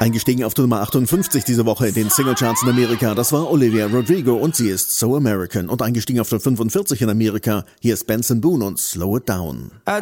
Eingestiegen auf der Nummer 58 diese Woche in den Singlecharts in Amerika, das war Olivia Rodrigo und sie ist So American. Und eingestiegen auf der 45 in Amerika, hier ist Benson Boone und Slow It Down. I